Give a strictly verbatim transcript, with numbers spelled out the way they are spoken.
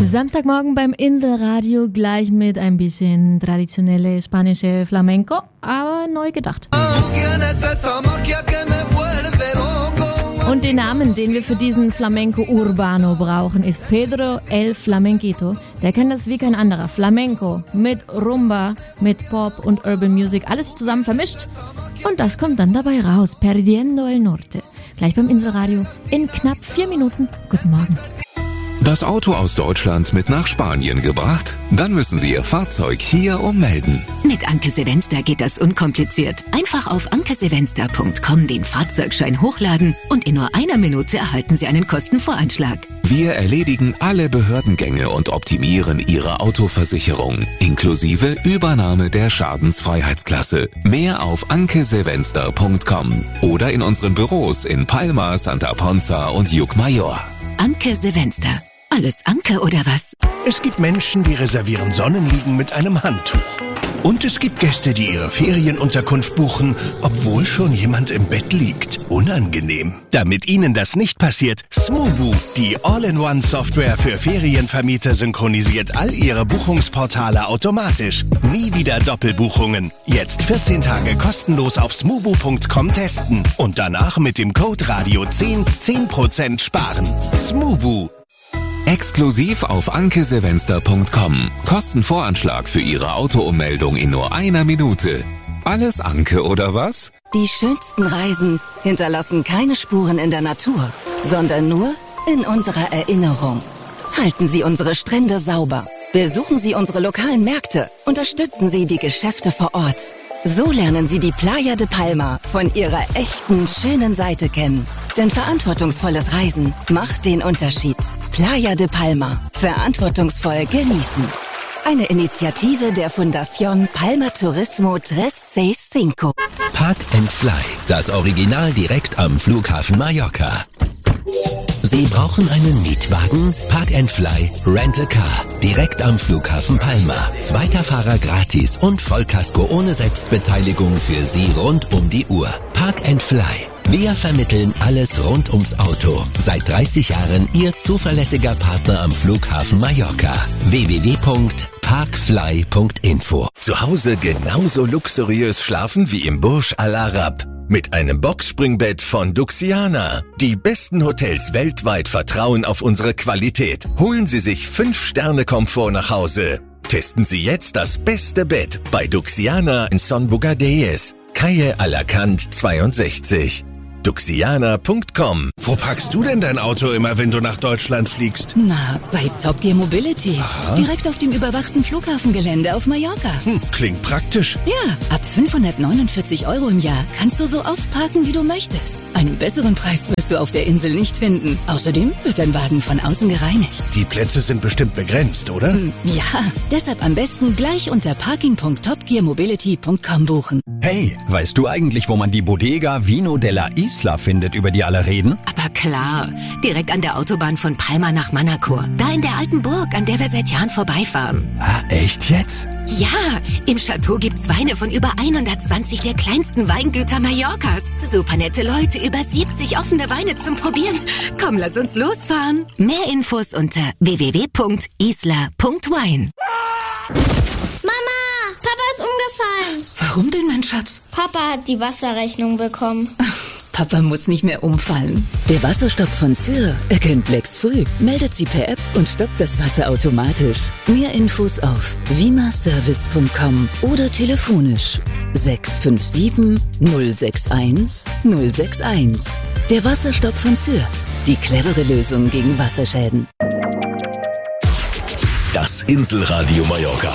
Samstagmorgen beim Inselradio gleich mit ein bisschen traditionelle spanische Flamenco, aber neu gedacht. Und den Namen, den wir für diesen Flamenco Urbano brauchen, ist Pedro el Flamenquito. Der kennt das wie kein anderer. Flamenco mit Rumba, mit Pop und Urban Music, alles zusammen vermischt. Und das kommt dann dabei raus. Perdiendo el Norte. Gleich beim Inselradio in knapp vier Minuten. Guten Morgen. Das Auto aus Deutschland mit nach Spanien gebracht? Dann müssen Sie Ihr Fahrzeug hier ummelden. Mit Anke Sevenster geht das unkompliziert. Einfach auf anke sevenster punkt com den Fahrzeugschein hochladen und in nur einer Minute erhalten Sie einen Kostenvoranschlag. Wir erledigen alle Behördengänge und optimieren Ihre Autoversicherung, inklusive Übernahme der Schadensfreiheitsklasse. Mehr auf anke sevenster punkt com oder in unseren Büros in Palma, Santa Ponza und Llucmajor. Anke Sevenster. Alles Anke oder was? Es gibt Menschen, die reservieren Sonnenliegen mit einem Handtuch. Und es gibt Gäste, die ihre Ferienunterkunft buchen, obwohl schon jemand im Bett liegt. Unangenehm. Damit Ihnen das nicht passiert, Smoobu, die All-in-One-Software für Ferienvermieter, synchronisiert all Ihre Buchungsportale automatisch. Nie wieder Doppelbuchungen. Jetzt vierzehn Tage kostenlos auf smoobu punkt com testen und danach mit dem Code Radio zehn zehn Prozent sparen. Smoobu. Exklusiv auf anke sevenster punkt com. Kostenvoranschlag für Ihre Autoummeldung in nur einer Minute. Alles Anke oder was? Die schönsten Reisen hinterlassen keine Spuren in der Natur, sondern nur in unserer Erinnerung. Halten Sie unsere Strände sauber. Besuchen Sie unsere lokalen Märkte. Unterstützen Sie die Geschäfte vor Ort. So lernen Sie die Playa de Palma von ihrer echten, schönen Seite kennen. Denn verantwortungsvolles Reisen macht den Unterschied. Playa de Palma. Verantwortungsvoll genießen. Eine Initiative der Fundación Palma Turismo dreihundertfünfundsechzig. Park and Fly. Das Original direkt am Flughafen Mallorca. Sie brauchen einen Mietwagen? Park and Fly Rent a Car. Direkt am Flughafen Palma. Zweiter Fahrer gratis und Vollkasko ohne Selbstbeteiligung für Sie rund um die Uhr. Park and Fly. Wir vermitteln alles rund ums Auto. Seit dreißig Jahren Ihr zuverlässiger Partner am Flughafen Mallorca. w w w punkt parkfly punkt info. Zu Hause genauso luxuriös schlafen wie im Burj Al Arab. Mit einem Boxspringbett von Duxiana. Die besten Hotels weltweit vertrauen auf unsere Qualität. Holen Sie sich fünf Sterne Komfort nach Hause. Testen Sie jetzt das beste Bett bei Duxiana in Son Bugadeyes, Calle Alacant zweiundsechzig. duxiana punkt com. Wo parkst du denn dein Auto immer, wenn du nach Deutschland fliegst? Na, bei Top Gear Mobility. Aha. Direkt auf dem überwachten Flughafengelände auf Mallorca. Hm, klingt praktisch. Ja, ab fünfhundertneunundvierzig Euro im Jahr kannst du so oft parken, wie du möchtest. Einen besseren Preis wirst du auf der Insel nicht finden. Außerdem wird dein Wagen von außen gereinigt. Die Plätze sind bestimmt begrenzt, oder? Hm, ja, deshalb am besten gleich unter parking punkt top gear mobility punkt com buchen. Hey, weißt du eigentlich, wo man die Bodega Vino della Isla findet, über die alle reden? Aber klar, direkt an der Autobahn von Palma nach Manacor. Da in der alten Burg, an der wir seit Jahren vorbeifahren. Ah, echt jetzt? Ja, im Chateau gibt's Weine von über hundertzwanzig der kleinsten Weingüter Mallorcas. Super nette Leute, über siebzig offene Weine zum Probieren. Komm, lass uns losfahren. Mehr Infos unter w w w punkt isla punkt wine. Mama, Papa ist umgefallen. Warum denn, mein Schatz? Papa hat die Wasserrechnung bekommen. Papa muss nicht mehr umfallen. Der Wasserstopp von Syr erkennt Blacks früh, meldet sie per App und stoppt das Wasser automatisch. Mehr Infos auf vimaservice punkt com oder telefonisch sechs fünf sieben null sechs eins null sechs eins. Der Wasserstopp von Syr. Die clevere Lösung gegen Wasserschäden. Das Inselradio Mallorca.